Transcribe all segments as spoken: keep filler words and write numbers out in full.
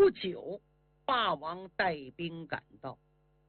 不久，霸王带兵赶到。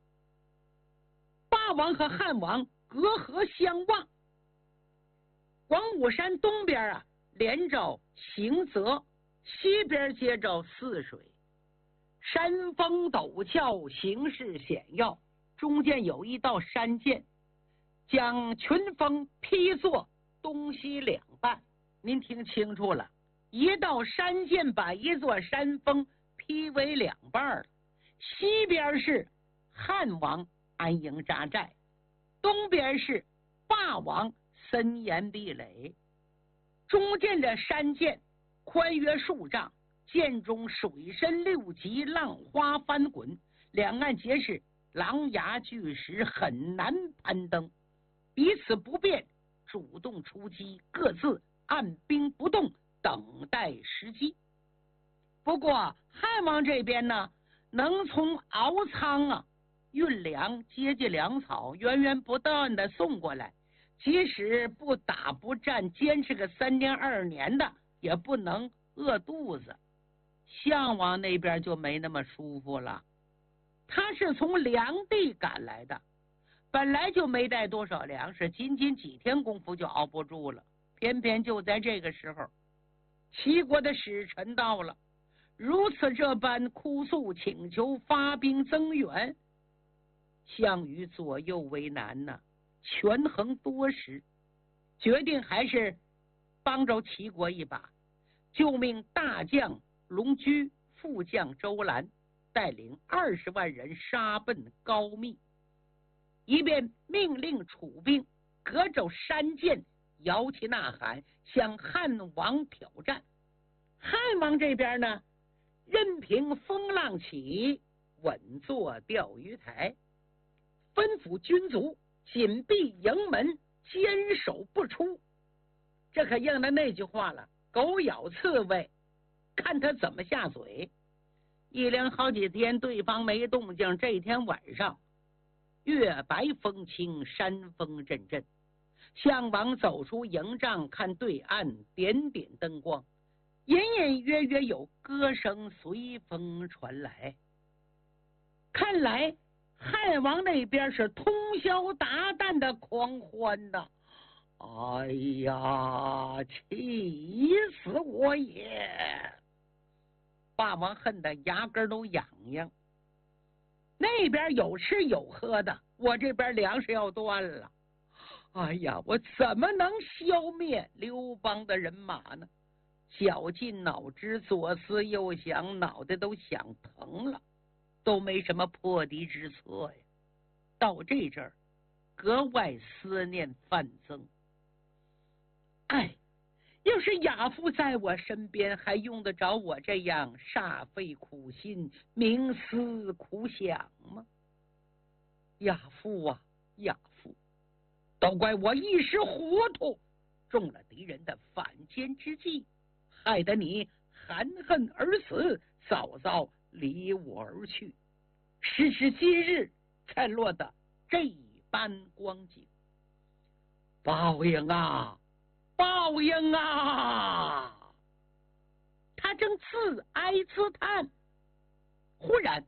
霸王和汉王隔河相望。广武山东边啊，连着行泽，西边接着泗水，山峰陡峭，形势险要，中间有一道山涧，将群峰劈作东西两半。您听清楚了，一道山涧把一座山峰劈为两半了。西边是汉王安营扎寨，东边是霸王森严壁垒。中间的山涧宽约数丈，涧中水深六级，浪花翻滚，两岸皆是狼牙巨石，很难攀登。彼此不便主动出击，各自按兵不动，等待时机。不过汉王这边呢，能从敖仓啊运粮接济粮草，源源不断的送过来，即使不打不战，坚持个三年二年的，也不能饿肚子。项王那边就没那么舒服了，他是从梁地赶来的，本来就没带多少粮食，仅仅几天功夫就熬不住了。偏偏就在这个时候，齐国的使臣到了，如此这般哭诉请求发兵增援。项羽左右为难呐、啊，权衡多时，决定还是帮着齐国一把，就命大将龙驹、副将周兰带领二十万人杀奔高密，一边命令楚兵隔着山涧摇旗呐喊，向汉王挑战。汉王这边呢，任凭风浪起，稳坐钓鱼台，吩咐军卒紧闭营门，坚守不出。这可应了那句话了，狗咬刺猬，看他怎么下嘴。一连好几天对方没动静，这天晚上月白风清，山风阵阵。项王走出营帐，看对岸点点灯光，隐隐约约有歌声随风传来。看来汉王那边是通宵达旦的狂欢呐！哎呀，气死我也！霸王恨得牙根都痒痒。那边有吃有喝的，我这边粮食要断了。哎呀，我怎么能消灭刘邦的人马呢？绞尽脑汁，左思右想，脑袋都想疼了，都没什么破敌之策呀。到这阵儿，格外思念范增。哎，要是亚父在我身边，还用得着我这样煞费苦心，冥思苦想吗？亚父啊，亚父，都怪我一时糊涂，中了敌人的反间之计，害得你含恨而死，早早离我而去，时至今日才落得这般光景。报应啊，报应啊！他正自哀自叹，忽然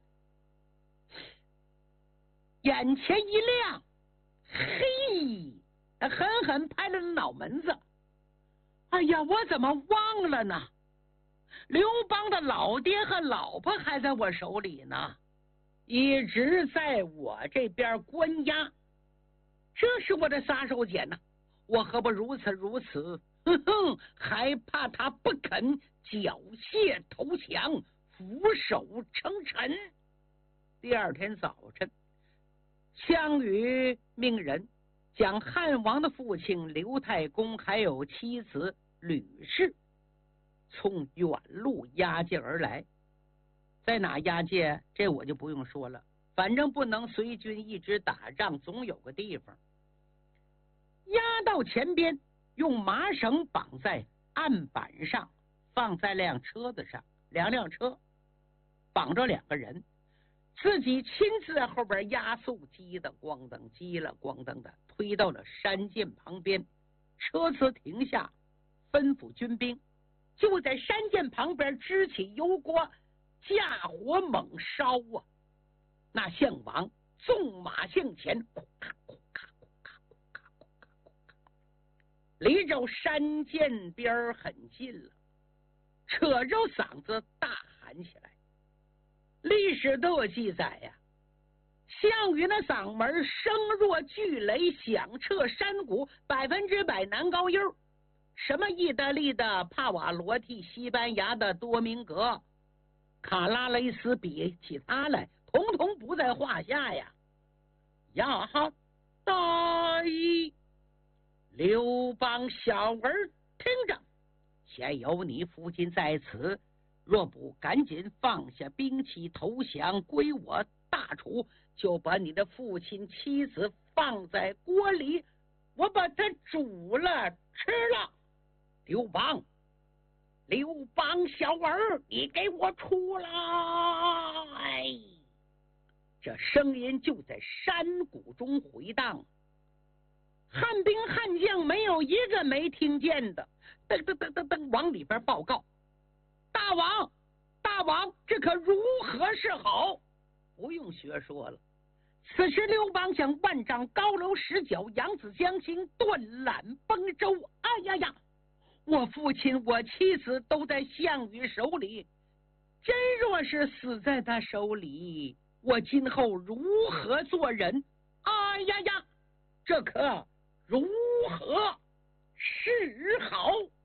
眼前一亮，嘿，狠狠拍了脑门子。哎呀，我怎么忘了呢？刘邦的老爹和老婆还在我手里呢，一直在我这边关押，这是我的杀手锏呢、啊。我何不如此如此？哼哼，还怕他不肯缴械投降，俯首称臣。第二天早晨，项羽命人将汉王的父亲刘太公还有妻子吕氏从远路押解而来。在哪押解，这我就不用说了，反正不能随军一直打仗，总有个地方。押到前边，用麻绳绑在案板上，放在辆车子上，两辆车绑着两个人，自己亲自在后边压速，机的咣当，机了咣当的推到了山涧旁边。车子停下，吩咐军兵就在山涧旁边支起油锅， 架火猛烧啊！那项王纵马向前，哭咔哭咔哭咔哭咔哭咔哭咔，离着山涧边很近了，扯着嗓子大喊起来。历史都有记载呀、啊，项羽那嗓门声若巨雷，响彻山谷，百分之百男高音。什么意大利的帕瓦罗蒂，西班牙的多明格，卡拉雷斯比起他来，统统不在话下呀！呀哈，大义，刘邦小儿听着，现有你父亲在此，若不赶紧放下兵器投降归我大楚，就把你的父亲妻子放在锅里，我把它煮了吃了。刘邦，刘邦小儿，你给我出来！这声音就在山谷中回荡，汉兵汉将没有一个没听见的，噔噔噔噔噔往里边报告：大王，大王，这可如何是好？不用学说了，此时刘邦像万丈高楼十角，扬子江心，断缆崩舟。哎呀呀！我父亲我妻子都在项羽手里，真若是死在他手里，我今后如何做人？哎呀呀，这可如何是好？